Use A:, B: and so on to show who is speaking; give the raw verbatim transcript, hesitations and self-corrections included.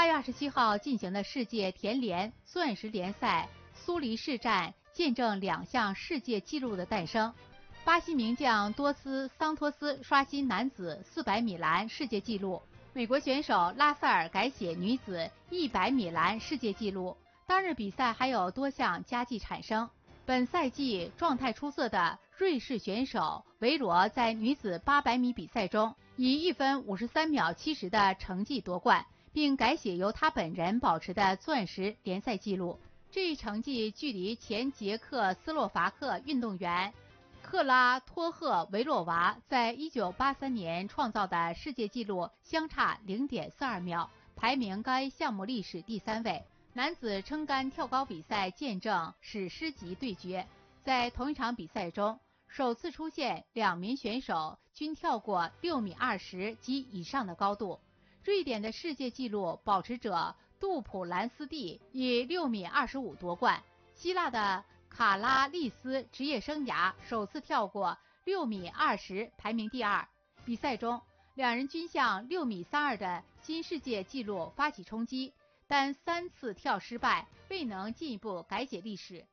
A: 八月二十七号进行的世界田联钻石联赛苏黎世站，见证两项世界纪录的诞生。巴西名将多斯桑托斯刷新男子四百米栏世界纪录，美国选手拉塞尔改写女子一百米栏世界纪录。当日比赛还有多项佳绩产生。本赛季状态出色的瑞士选手维罗在女子八百米比赛中以一分五十三秒七十的成绩夺冠，并改写由他本人保持的钻石联赛纪录。这一成绩距离前捷克斯洛伐克运动员克拉托赫维洛娃在一九八三年创造的世界纪录相差 零点四二秒，排名该项目历史第三位。男子撑杆跳高比赛见证史诗级对决，在同一场比赛中，首次出现两名选手均跳过六米二十及以上的高度。瑞典的世界纪录保持者杜普兰斯蒂以六米二十五夺冠，希腊的卡拉利斯职业生涯首次跳过六米二十，排名第二。比赛中，两人均向六米三二的新世界纪录发起冲击，但三次跳失败，未能进一步改写历史。